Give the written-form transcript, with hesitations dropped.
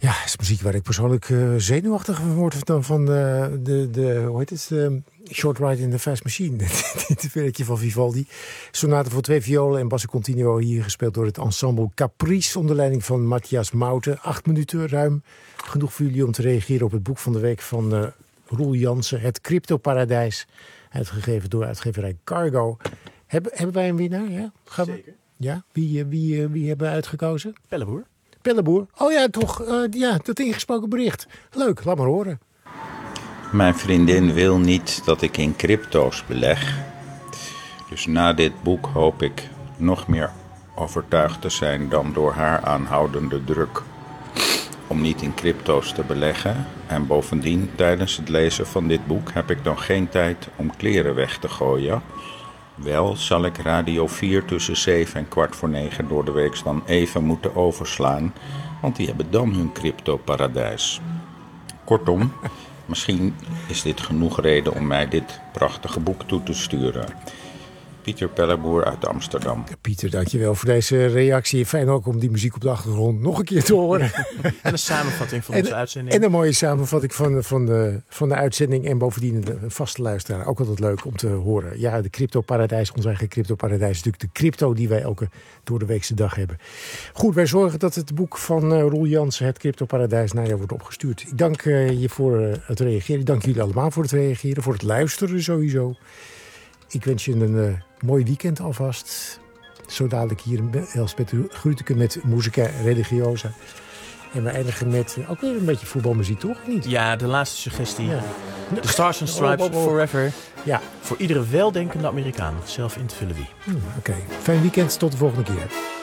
Ja, is muziek waar ik persoonlijk zenuwachtig van word dan van de hoe heet het? Short Ride in the Fast Machine. Dit werkje van Vivaldi. Sonate voor 2 violen en basso continuo, hier gespeeld door het ensemble Caprice onder leiding van Matthias Mouten. 8 minuten ruim. Genoeg voor jullie om te reageren op het boek van de week van Roel Jansen. Het Cryptoparadijs. Uitgegeven door uitgeverij Cargo. Hebben wij een winnaar? Ja? Zeker. Ja? Wie hebben we uitgekozen? Pelleboer. Pelleboer. Oh ja, toch. Dat ingesproken bericht. Leuk, laat maar horen. Mijn vriendin wil niet dat ik in crypto's beleg. Dus na dit boek hoop ik nog meer overtuigd te zijn dan door haar aanhoudende druk om niet in crypto's te beleggen. En bovendien, tijdens het lezen van dit boek heb ik dan geen tijd om kleren weg te gooien. Wel zal ik Radio 4 tussen 7 en 8:15 door de week dan even moeten overslaan, want die hebben dan hun cryptoparadijs. Kortom, misschien is dit genoeg reden om mij dit prachtige boek toe te sturen. Pieter Pelleboer uit Amsterdam. Pieter, dankjewel voor deze reactie. Fijn ook om die muziek op de achtergrond nog een keer te horen. En een samenvatting van onze uitzending. En een mooie samenvatting van de uitzending. En bovendien een vaste luisteraar. Ook altijd leuk om te horen. Ja, de cryptoparadijs, ons eigen cryptoparadijs. Is natuurlijk de crypto die wij elke doordeweekse dag hebben. Goed, wij zorgen dat het boek van Roel Jansen, het cryptoparadijs, naar jou wordt opgestuurd. Ik dank je voor het reageren. Ik dank jullie allemaal voor het reageren. Voor het luisteren sowieso. Ik wens je een mooi weekend alvast. Zo dadelijk hier in Elspeth Grütke met Musica Religiosa. En we eindigen met ook weer een beetje voetbalmuziek, toch? Niet? Ja, de laatste suggestie. Ja. The Stars and Stripes, Forever. Ja. Voor iedere weldenkende Amerikaan. Zelf in te vullen wie. Oké. Fijn weekend, tot de volgende keer.